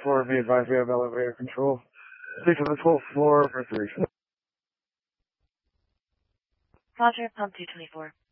224, be advised we have elevator control. Stay to the 12th floor for 3. Roger, pump 224.